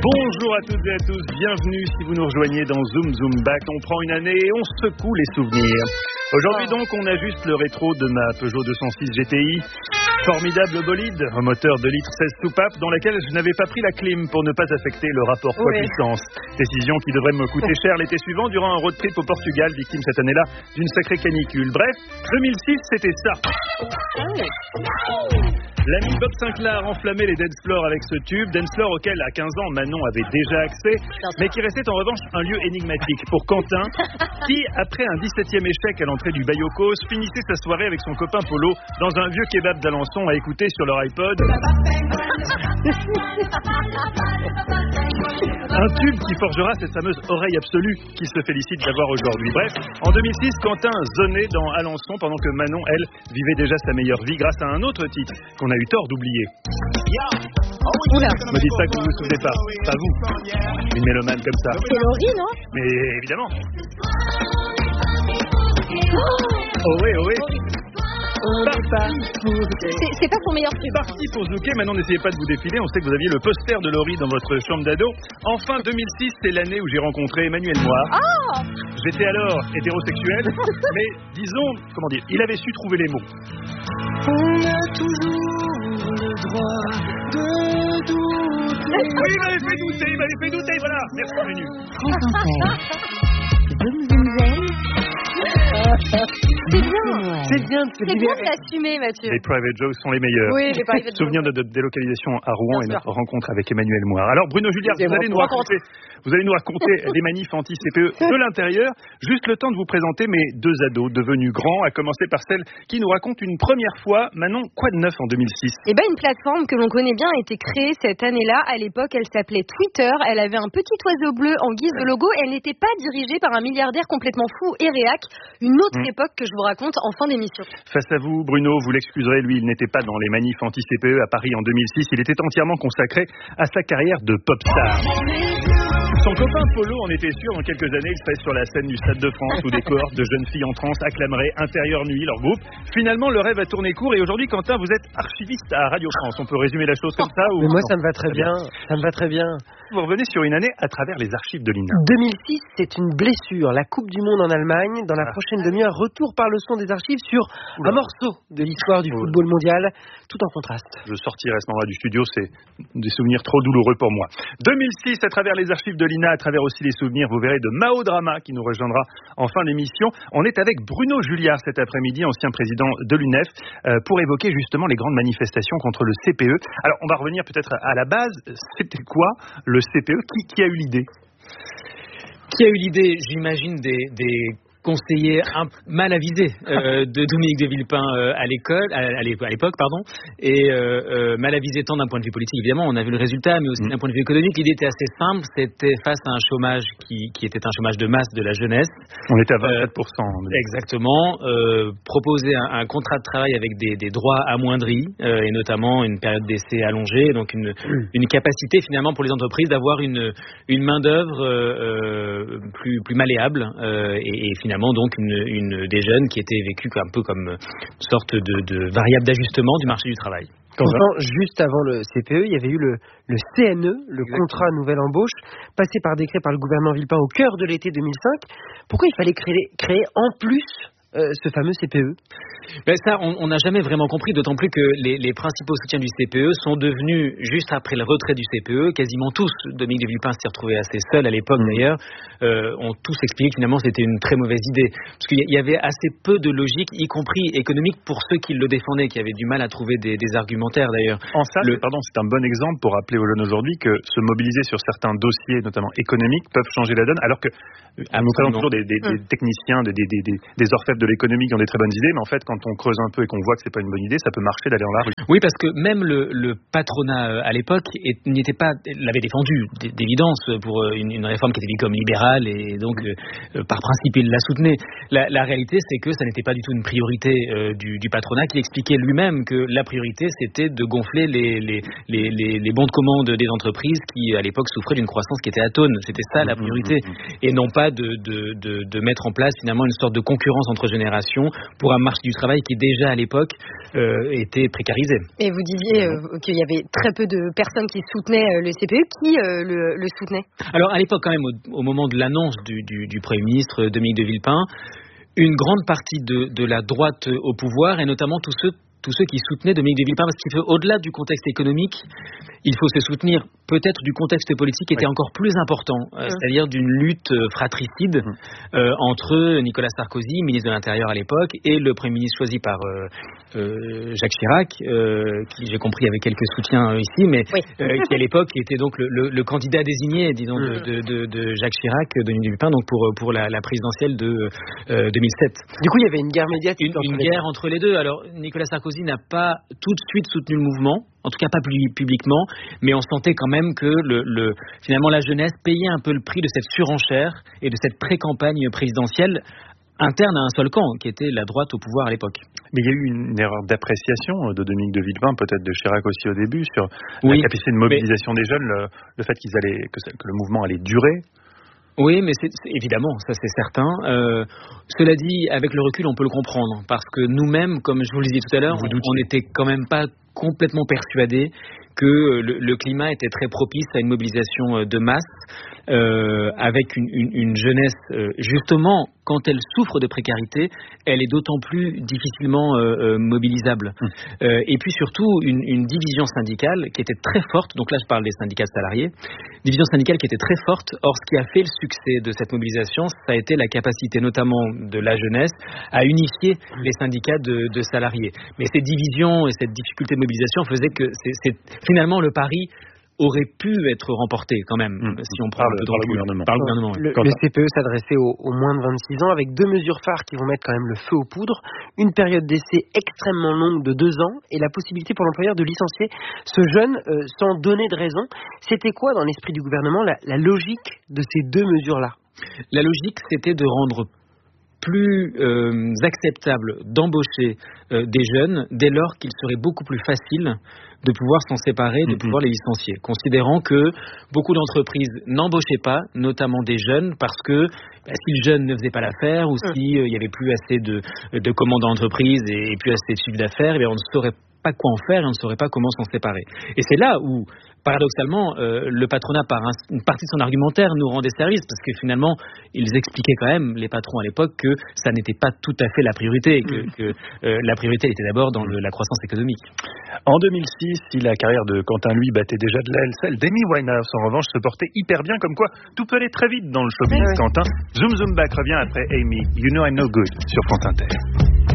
Bonjour à toutes et à tous, bienvenue si vous nous rejoignez dans Zoom Zoom Back. On prend une année et on secoue les souvenirs. Aujourd'hui donc, on ajuste le rétro de ma Peugeot 206 GTI. Formidable bolide, un moteur 2 litres 16 soupapes dans laquelle je n'avais pas pris la clim pour ne pas affecter le rapport poids-puissance. Décision qui devrait me coûter cher l'été suivant durant un road trip au Portugal, victime cette année-là d'une sacrée canicule. Bref, 2006 c'était ça. L'ami Bob Sinclair enflammait les dance floors avec ce tube, dance floor auquel à 15 ans Manon avait déjà accès, mais qui restait en revanche un lieu énigmatique pour Quentin, qui après un 17e échec à l'entrée du Bayocos, finissait sa soirée avec son copain Polo dans un vieux kebab d'Alençon à écouter sur leur iPod. Un tube qui forgera cette fameuse oreille absolue qu'il se félicite d'avoir aujourd'hui. Bref, en 2006, Quentin zonnait dans Alençon pendant que Manon, elle, vivait déjà sa meilleure vie grâce à un autre titre qu'on a eu tort d'oublier. Oula. Me dites pas que vous vous souvenez pas. Pas vous. Une mélomane comme ça. C'est Laurie, non? Mais évidemment. Oh oui, oh oui. C'est pas son meilleur tube. Parti pour Zouké, maintenant n'essayez pas de vous défiler, on sait que vous aviez le poster de Laurie dans votre chambre d'ado. Enfin 2006, c'est l'année où j'ai rencontré Emmanuel Moir. Ah. J'étais alors hétérosexuel, mais disons, comment dire, il avait su trouver les mots. On a toujours le droit de douter. Oui, il m'avait fait douter, voilà. Merci, Manu. C'est bien. C'est bien de se C'est bien libérer. de l'assumer, Mathieu. Les private jokes sont les meilleurs. Oui, les private jokes. Souvenir de notre délocalisation à Rouen Bien et sûr. notre rencontre avec Emmanuel Moir. Alors Bruno Julliard, vous allez nous raconter les manifs anti-CPE de l'intérieur. Juste le temps de vous présenter mes deux ados devenus grands, à commencer par celle qui nous raconte une première fois. Manon, quoi de neuf en 2006? Eh ben, une plateforme que l'on connaît bien a été créée cette année-là. À l'époque, elle s'appelait Twitter. Elle avait un petit oiseau bleu en guise de logo. Elle n'était pas dirigée par un milliardaire complètement fou et réac. Une autre époque que je vous raconte en fin d'émission. Face à vous, Bruno, vous l'excuserez, lui, il n'était pas dans les manifs anti-CPE à Paris en 2006. Il était entièrement consacré à sa carrière de pop star. Son copain Polo en était sûr, dans quelques années, il serait sur la scène du Stade de France où des cohortes de jeunes filles en transe acclameraient Intérieur Nuit, leur groupe. Finalement, le rêve a tourné court et aujourd'hui, Quentin, vous êtes archiviste à Radio France. On peut résumer la chose comme ça ou... Mais moi, non? ça me va très bien. Ça me va très bien. Vous revenez sur une année à travers les archives de l'INA. 2006, c'est une blessure. La Coupe du Monde en Allemagne. Dans la prochaine demi-heure, retour par le son des archives sur un morceau de l'histoire du football mondial, tout en contraste. Je sortirai à ce moment-là du studio, c'est des souvenirs trop douloureux pour moi. 2006, à travers les archives de l'INA, à travers aussi les souvenirs, vous verrez, de Mao Drama qui nous rejoindra en fin d'émission. On est avec Bruno Julliard cet après-midi, ancien président de l'UNEF, pour évoquer justement les grandes manifestations contre le CPE. Alors, on va revenir peut-être à la base. C'était quoi le CPE? Qui a eu l'idée? Qui a eu l'idée? J'imagine des conseiller mal avisé de Dominique de Villepin à l'époque, et mal avisé tant d'un point de vue politique, évidemment, on a vu le résultat, mais aussi d'un point de vue économique. L'idée était assez simple, c'était face à un chômage qui était un chômage de masse de la jeunesse. On était à 24%. Exactement. Proposer un contrat de travail avec des droits amoindris, et notamment une période d'essai allongée, donc une capacité finalement pour les entreprises d'avoir une main-d'œuvre plus malléable, et finalement donc des jeunes qui étaient vécus un peu comme une sorte de variable d'ajustement du marché du travail. Pourtant, juste avant le CPE, il y avait eu le CNE, le contrat nouvelle embauche, passé par décret par le gouvernement Villepin au cœur de l'été 2005. Pourquoi il fallait créer en plus ce fameux CPE? Ben ça, on n'a jamais vraiment compris, d'autant plus que les principaux soutiens du CPE sont devenus, juste après le retrait du CPE, quasiment tous, Dominique de Villepin s'y retrouvait assez seul à l'époque d'ailleurs, ont tous expliqué que finalement c'était une très mauvaise idée. Parce qu'il y avait assez peu de logique, y compris économique, pour ceux qui le défendaient, qui avaient du mal à trouver des argumentaires d'ailleurs. En ça, c'est un bon exemple pour rappeler aux jeunes aujourd'hui que se mobiliser sur certains dossiers, notamment économiques, peuvent changer la donne, alors que nous avons toujours des techniciens, des orfèvres de l'économie qui ont des très bonnes idées, mais en fait, quand on creuse un peu et qu'on voit que c'est pas une bonne idée, ça peut marcher d'aller dans la rue. Oui, parce que même le patronat à l'époque l'avait défendu d'évidence pour une réforme qui était vue comme libérale et donc par principe il la soutenait. La réalité, c'est que ça n'était pas du tout une priorité du patronat, qui expliquait lui-même que la priorité c'était de gonfler les bons de commande des entreprises qui à l'époque souffraient d'une croissance qui était atone. C'était ça la priorité, et non pas de mettre en place finalement une sorte de concurrence entre génération pour un marché du travail qui déjà à l'époque était précarisé. Et vous disiez qu'il y avait très peu de personnes qui soutenaient le CPE. Qui le soutenait ? Alors à l'époque quand même, au moment de l'annonce du Premier ministre Dominique de Villepin, une grande partie de la droite au pouvoir, et notamment tous ceux qui soutenaient Dominique de Villepin, parce qu'il faut, au-delà du contexte économique, il faut se soutenir peut-être du contexte politique qui était encore plus important, c'est-à-dire d'une lutte fratricide entre Nicolas Sarkozy, ministre de l'Intérieur à l'époque, et le Premier ministre choisi par Jacques Chirac, qui j'ai compris avait quelques soutiens ici, mais qui à l'époque était donc le candidat désigné, disons, de Jacques Chirac, Dominique de Villepin, donc pour la présidentielle de 2007. Du coup, il y avait une guerre médiatique. Une guerre entre les deux. Alors, Nicolas Sarkozy n'a pas tout de suite soutenu le mouvement, en tout cas pas publiquement, mais on sentait quand même que finalement la jeunesse payait un peu le prix de cette surenchère et de cette pré-campagne présidentielle interne à un seul camp, qui était la droite au pouvoir à l'époque. Mais il y a eu une erreur d'appréciation de Dominique de Villepin, peut-être de Chirac aussi au début, sur la capacité de mobilisation des jeunes, le fait que le mouvement allait durer. Oui, mais c'est évidemment, ça c'est certain. Cela dit, avec le recul, on peut le comprendre, parce que nous-mêmes, comme je vous le disais tout à l'heure, on n'était quand même pas complètement persuadés que le climat était très propice à une mobilisation de masse, avec une jeunesse, justement, quand elle souffre de précarité, elle est d'autant plus difficilement mobilisable. Et puis surtout, une division syndicale qui était très forte, donc là je parle des syndicats de salariés, division syndicale qui était très forte. Or, ce qui a fait le succès de cette mobilisation, ça a été la capacité notamment de la jeunesse à unifier les syndicats de salariés. Mais cette division et cette difficulté de mobilisation faisaient que finalement le pari aurait pu être remporté quand même, si on prend le gouvernement. Par le gouvernement. Le CPE s'adressait aux moins de 26 ans avec 2 mesures phares qui vont mettre quand même le feu aux poudres, une période d'essai extrêmement longue de 2 ans et la possibilité pour l'employeur de licencier ce jeune sans donner de raison. C'était quoi dans l'esprit du gouvernement la logique de ces 2 mesures-là ? La logique, c'était de rendre plus acceptable d'embaucher des jeunes dès lors qu'il serait beaucoup plus facile de pouvoir s'en séparer, de pouvoir les licencier, considérant que beaucoup d'entreprises n'embauchaient pas, notamment des jeunes, parce que si le jeune ne faisait pas l'affaire ou s'il n'y avait plus assez de commandes d'entreprise et plus assez de chiffre d'affaires, on ne saurait pas quoi en faire et on ne saurait pas comment s'en séparer. Et c'est là où, paradoxalement, le patronat, par une partie de son argumentaire, nous rendait service, parce que finalement, ils expliquaient quand même, les patrons à l'époque, que ça n'était pas tout à fait la priorité, que la priorité était d'abord dans la croissance économique. En 2006, si la carrière de Quentin, lui, battait déjà de l'aile, celle d'Amy Winehouse, en revanche, se portait hyper bien, comme quoi tout peut aller très vite dans le showbiz, Quentin. Zoom Zoom Back revient après Amy, You Know I'm No Good, sur France Inter.